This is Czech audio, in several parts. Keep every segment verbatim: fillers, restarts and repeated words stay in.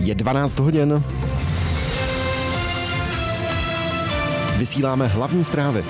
Je dvanáct hodin. Vysíláme hlavní zprávy.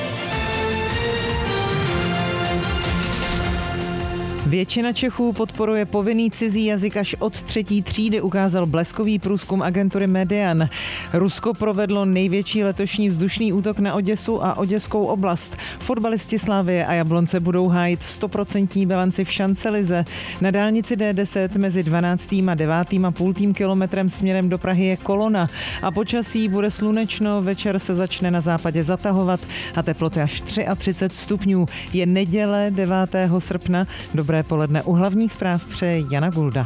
Většina Čechů podporuje povinný cizí jazyk až od třetí třídy, ukázal bleskový průzkum agentury Median. Rusko provedlo největší letošní vzdušný útok na Oděsu a oděskou oblast. Fotbalisti Slavie a Jablonce budou hájit stoprocentní bilanci v šancelize. Na dálnici D deset mezi dvanáctým a devátým a půltým kilometrem směrem do Prahy je kolona. A počasí bude slunečno, večer se začne na západě zatahovat a teploty až třicet tři stupňů. Je neděle devátého srpna. Dobré poledne, u hlavních zpráv přeje Jana Gulda.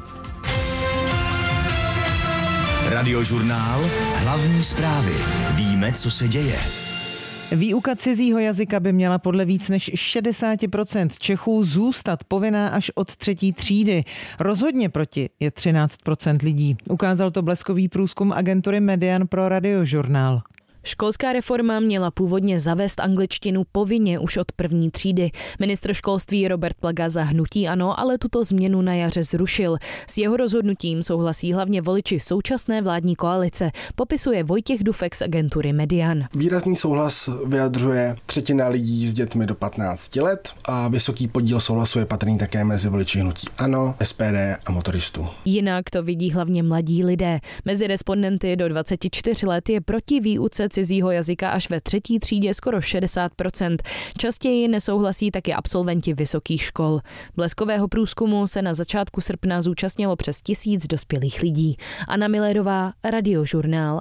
Radiožurnál Hlavní zprávy. Víme, co se děje. Výuka cizího jazyka by měla podle víc než šedesát procent Čechů zůstat povinná až od třetí třídy. Rozhodně proti je třináct procent lidí. Ukázal to bleskový průzkum agentury Median pro Radiožurnál. Školská reforma měla původně zavést angličtinu povinně už od první třídy. Ministr školství Robert Plaga za hnutí ANO ale tuto změnu na jaře zrušil. S jeho rozhodnutím souhlasí hlavně voliči současné vládní koalice, popisuje Vojtěch Dufek z agentury Median. Výrazný souhlas vyjadřuje třetina lidí s dětmi do patnácti let a vysoký podíl souhlasu je patrný také mezi voliči hnutí ANO, S P D a motoristů. Jinak to vidí hlavně mladí lidé. Mezi respondenty do dvaceti čtyř let je proti výuce cizího jazyka až ve třetí třídě skoro šedesát procent. Častěji nesouhlasí taky absolventi vysokých škol. Bleskového průzkumu se na začátku srpna zúčastnilo přes tisíc dospělých lidí. Anna Millerová, Radiožurnál.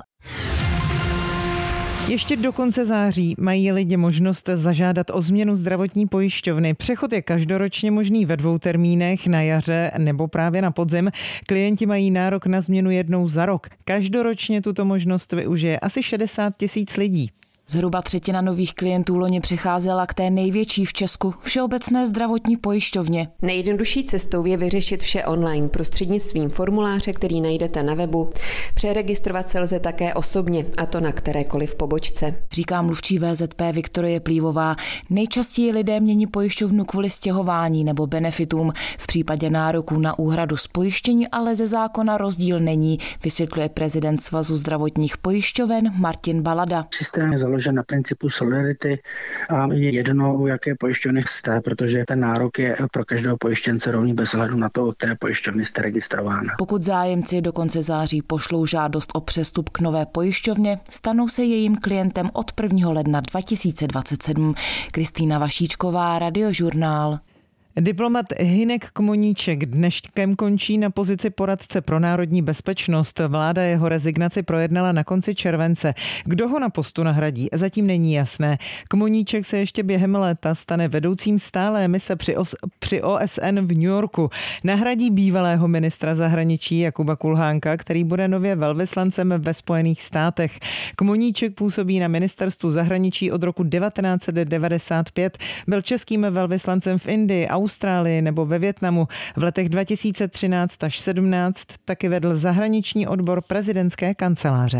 Ještě do konce září mají lidi možnost zažádat o změnu zdravotní pojišťovny. Přechod je každoročně možný ve dvou termínech, na jaře nebo právě na podzim. Klienti mají nárok na změnu jednou za rok. Každoročně tuto možnost využije asi šedesát tisíc lidí. Zhruba třetina nových klientů loni přecházela k té největší v Česku, Všeobecné zdravotní pojišťovně. Nejjednodušší cestou je vyřešit vše online prostřednictvím formuláře, který najdete na webu. Přeregistrovat se lze také osobně, a to na kterékoliv pobočce. Říká mluvčí V Z P Viktorie Plívová. Nejčastěji lidé mění pojišťovnu kvůli stěhování nebo benefitům. V případě nároku na úhradu z pojištění ale ze zákona rozdíl není, vysvětluje prezident Svazu zdravotních pojišťoven Martin Balada. Systém je založen na principu solidarity a je jedno, u jaké pojišťovny jste, protože ten nárok je pro každého pojištěnce rovný bez ohledu na to, u které pojišťovny jste registrována. Pokud zájemci do konce září pošlou žádost o přestup k nové pojišťovně, stanou se jejím klientem od prvního ledna dva tisíce dvacet sedm. Kristýna Vašíčková, Radiožurnál. Diplomat Hynek Kmoníček dneškem končí na pozici poradce pro národní bezpečnost. Vláda jeho rezignaci projednala na konci července. Kdo ho na postu nahradí, zatím není jasné. Kmoníček se ještě během léta stane vedoucím stálé mise při, os, při O S N v New Yorku. Nahradí bývalého ministra zahraničí Jakuba Kulhánka, který bude nově velvyslancem ve Spojených státech. Kmoníček působí na ministerstvu zahraničí od roku devatenáct set devadesát pět. Byl českým velvyslancem v Indii, Austrálii nebo ve Vietnamu. V letech dva tisíce třináct až sedmnáct taky vedl zahraniční odbor prezidentské kanceláře.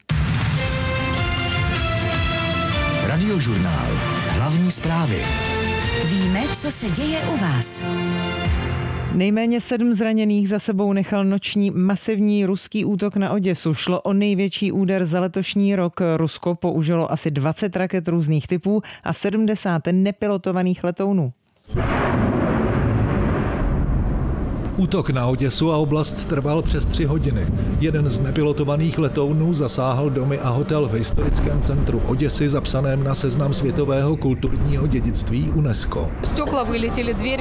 Radiožurnál. Hlavní zprávy. Víme, co se děje u vás. Nejméně sedm zraněných za sebou nechal noční masivní ruský útok na Oděsu. Šlo o největší úder za letošní rok. Rusko použilo asi dvacet raket různých typů a sedmdesát nepilotovaných letounů. Útok na Oděsu a oblast trval přes tři hodiny. Jeden z nepilotovaných letounů zasáhl domy a hotel v historickém centru Oděsy, zapsaném na seznam světového kulturního dědictví UNESCO.